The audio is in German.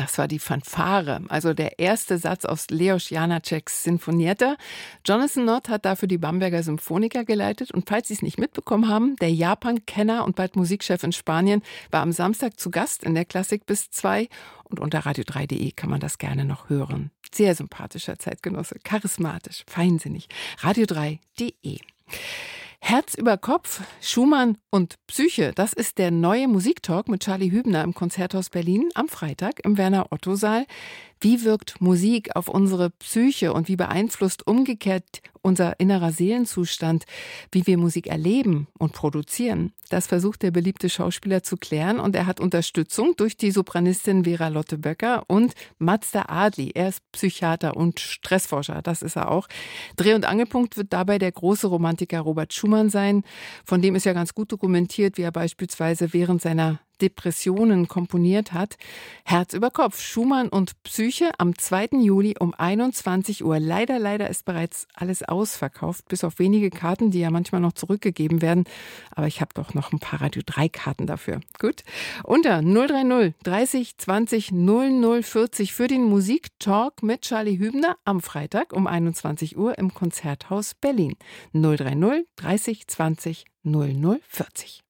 Das war die Fanfare, also der erste Satz aus Leos Janáčeks Sinfonietta. Jonathan Nott hat dafür die Bamberger Symphoniker geleitet. Und falls Sie es nicht mitbekommen haben, der Japan-Kenner und bald Musikchef in Spanien war am Samstag zu Gast in der Klassik bis 2. Und unter radio3.de kann man das gerne noch hören. Sehr sympathischer Zeitgenosse, charismatisch, feinsinnig. radio3.de. Herz über Kopf, Schumann und Psyche, das ist der neue Musiktalk mit Charlie Hübner im Konzerthaus Berlin am Freitag im Werner-Otto-Saal. Wie wirkt Musik auf unsere Psyche und wie beeinflusst umgekehrt unser innerer Seelenzustand, wie wir Musik erleben und produzieren? Das versucht der beliebte Schauspieler zu klären und er hat Unterstützung durch die Sopranistin Vera Lotte Böcker und Mazda Adli. Er ist Psychiater und Stressforscher, das ist er auch. Dreh- und Angelpunkt wird dabei der große Romantiker Robert Schumann sein. Von dem ist ja ganz gut dokumentiert, wie er beispielsweise während seiner Depressionen komponiert hat. Herz über Kopf, Schumann und Psyche am 2. Juli um 21 Uhr. Leider ist bereits alles ausverkauft, bis auf wenige Karten, die ja manchmal noch zurückgegeben werden. Aber ich habe doch noch ein paar Radio 3 Karten dafür. Gut. Unter 030 30 20 00 40 für den Musiktalk mit Charlie Hübner am Freitag um 21 Uhr im Konzerthaus Berlin. 030 30 20 00 40.